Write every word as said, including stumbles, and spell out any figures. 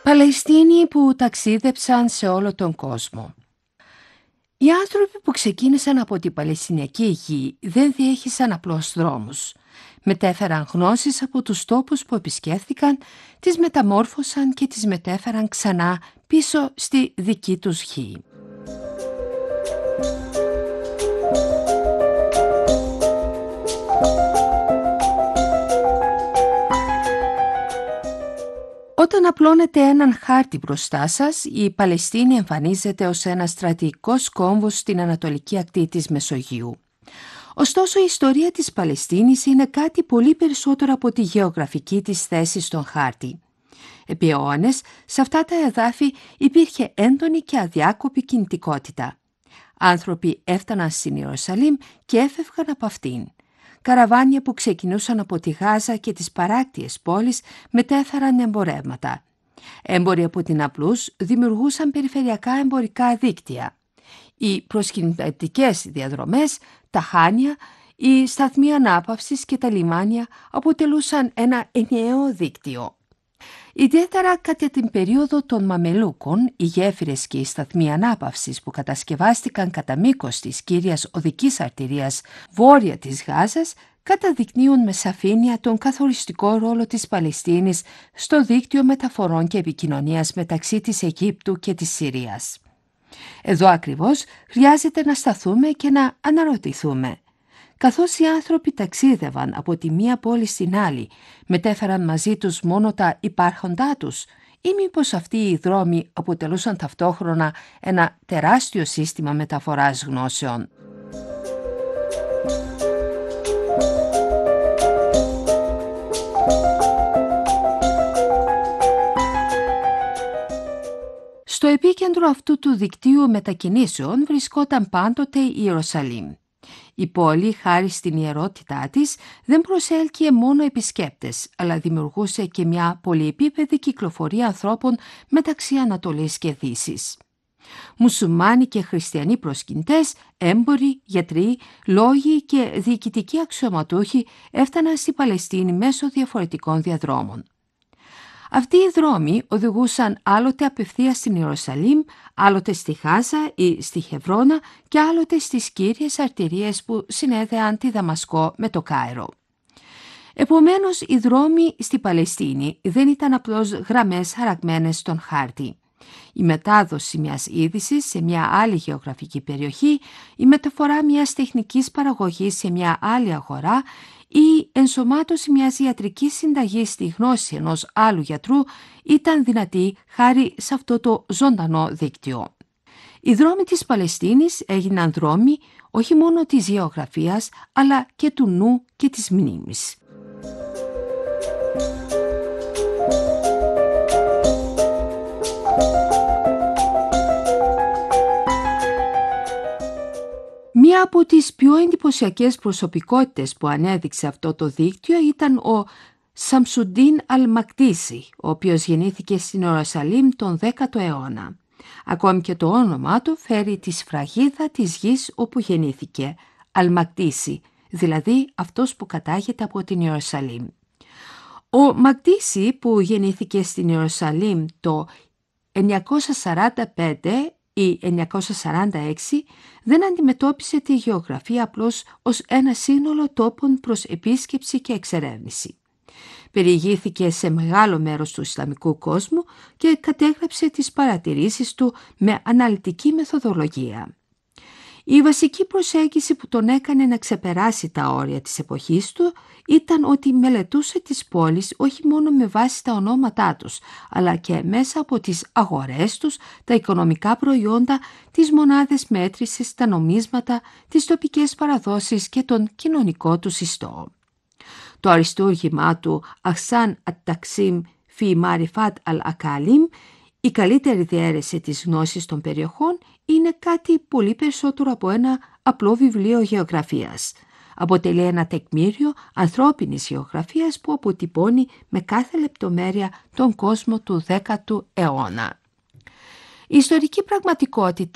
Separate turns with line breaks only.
Παλαιστίνοι που ταξίδεψαν σε όλο τον κόσμο. Οι άνθρωποι που ξεκίνησαν από την Παλαιστινιακή γη δεν διέχυσαν απλώς δρόμους. Μετέφεραν γνώσεις από τους τόπους που επισκέφθηκαν, τις μεταμόρφωσαν και τις μετέφεραν ξανά πίσω στη δική τους γη. Όταν απλώνετε έναν χάρτη μπροστά σας, η Παλαιστίνη εμφανίζεται ως ένα στρατηγικός κόμβος στην ανατολική ακτή της Μεσογείου. Ωστόσο, η ιστορία της Παλαιστίνης είναι κάτι πολύ περισσότερο από τη γεωγραφική της θέση στον χάρτη. Επί αιώνες, σε αυτά τα εδάφη υπήρχε έντονη και αδιάκοπη κινητικότητα. Άνθρωποι έφταναν στην Ιερουσαλήμ και έφευγαν από αυτήν. Καραβάνια που ξεκινούσαν από τη Γάζα και τις παράκτιες πόλεις μετέφεραν εμπορεύματα. Έμποροι από την Απλούς δημιουργούσαν περιφερειακά εμπορικά δίκτυα. Οι προσκυνητικές διαδρομές, τα χάνια, οι σταθμοί ανάπαυσης και τα λιμάνια αποτελούσαν ένα ενιαίο δίκτυο. Ιδιαίτερα κατά την περίοδο των Μαμελούκων, οι γέφυρες και οι σταθμοί ανάπαυσης που κατασκευάστηκαν κατά μήκος της κύριας οδικής αρτηρίας βόρεια της Γάζας καταδεικνύουν με σαφήνεια τον καθοριστικό ρόλο της Παλαιστίνης στο δίκτυο μεταφορών και επικοινωνίας μεταξύ της Αιγύπτου και της Συρίας. Εδώ ακριβώς χρειάζεται να σταθούμε και να αναρωτηθούμε. Καθώς οι άνθρωποι ταξίδευαν από τη μία πόλη στην άλλη, μετέφεραν μαζί τους μόνο τα υπάρχοντά τους, ή μήπως αυτοί οι δρόμοι αποτελούσαν ταυτόχρονα ένα τεράστιο σύστημα μεταφοράς γνώσεων. Στο επίκεντρο αυτού του δικτύου μετακινήσεων βρισκόταν πάντοτε η Ιερουσαλήμ. Η πόλη, χάρη στην ιερότητά της, δεν προσέλκυε μόνο επισκέπτες, αλλά δημιουργούσε και μια πολυεπίπεδη κυκλοφορία ανθρώπων μεταξύ Ανατολής και Δύσης. Μουσουλμάνοι και χριστιανοί προσκυνητές, έμποροι, γιατροί, λόγοι και διοικητικοί αξιωματούχοι έφταναν στη Παλαιστίνη μέσω διαφορετικών διαδρόμων. Αυτοί οι δρόμοι οδηγούσαν άλλοτε απευθείας στην Ιερουσαλήμ, άλλοτε στη Γάζα ή στη Χεβρώνα και άλλοτε στις κύριες αρτηρίες που συνέδεαν τη Δαμασκό με το Κάιρο. Επομένως, οι δρόμοι στη Παλαιστίνη δεν ήταν απλώς γραμμές χαραγμένες στον χάρτη. Η μετάδοση μιας είδησης σε μια άλλη γεωγραφική περιοχή, η μεταφορά μιας τεχνικής παραγωγής σε μια άλλη αγορά, η ενσωμάτωση μιας ιατρικής συνταγής στη γνώση ενός άλλου γιατρού ήταν δυνατή χάρη σε αυτό το ζωντανό δίκτυο. Οι δρόμοι της Παλαιστίνης έγιναν δρόμοι όχι μόνο της γεωγραφίας, αλλά και του νου και της μνήμης. Μία από τις πιο εντυπωσιακές προσωπικότητες που ανέδειξε αυτό το δίκτυο ήταν ο Σαμσουντίν Αλ-Μακτίση, ο οποίος γεννήθηκε στην Ιερουσαλήμ τον δέκατο αιώνα. Ακόμη και το όνομά του φέρει τη σφραγίδα της γης όπου γεννήθηκε, Αλ-Μακτίση, δηλαδή αυτός που κατάγεται από την Ιερουσαλήμ. Ο Μακτίση, που γεννήθηκε στην Ιερουσαλήμ το εννιακόσια σαράντα πέντε ή εννιακόσια σαράντα έξι, δεν αντιμετώπισε τη γεωγραφία απλώς ως ένα σύνολο τόπων προς επίσκεψη και εξερεύνηση. Περιηγήθηκε σε μεγάλο μέρος του Ισλαμικού κόσμου και κατέγραψε τις παρατηρήσεις του με αναλυτική μεθοδολογία. Η βασική προσέγγιση που τον έκανε να ξεπεράσει τα όρια της εποχής του ήταν ότι μελετούσε τις πόλεις όχι μόνο με βάση τα ονόματά τους, αλλά και μέσα από τις αγορές τους, τα οικονομικά προϊόντα, τις μονάδες μέτρησης, τα νομίσματα, τις τοπικές παραδόσεις και τον κοινωνικό του ιστό. Το αριστούργημά του «Αχσάν Ατ-Ταξίμ Φι Μαριφάτ Αλ-Ακάλιμ», η καλύτερη διαίρεση της γνώσης των περιοχών, είναι κάτι πολύ περισσότερο από ένα απλό βιβλίο γεωγραφίας. Αποτελεί ένα τεκμήριο ανθρώπινης γεωγραφίας που αποτυπώνει με κάθε λεπτομέρεια τον κόσμο του δέκατου αιώνα. Η ιστορική πραγματικότητα